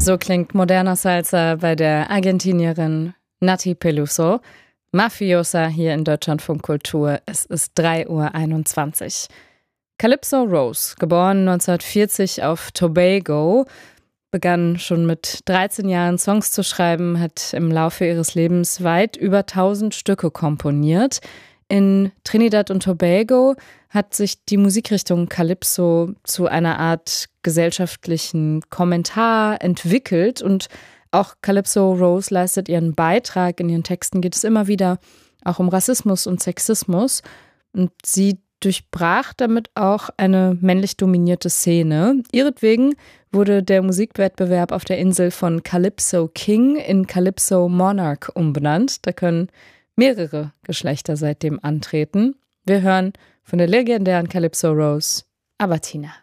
So klingt moderner Salsa bei der Argentinierin Nati Peluso. Mafiosa hier in Deutschlandfunk Kultur. Es ist 3:21 Uhr. Calypso Rose, geboren 1940 auf Tobago, begann schon mit 13 Jahren Songs zu schreiben, hat im Laufe ihres Lebens weit über 1000 Stücke komponiert. In Trinidad und Tobago hat sich die Musikrichtung Calypso zu einer Art gesellschaftlichen Kommentar entwickelt und auch Calypso Rose leistet ihren Beitrag. In ihren Texten geht es immer wieder auch um Rassismus und Sexismus und sie durchbrach damit auch eine männlich dominierte Szene. Ihretwegen wurde der Musikwettbewerb auf der Insel von Calypso King in Calypso Monarch umbenannt. Da können mehrere Geschlechter seitdem antreten. Wir hören von der legendären Calypso Rose Abatina.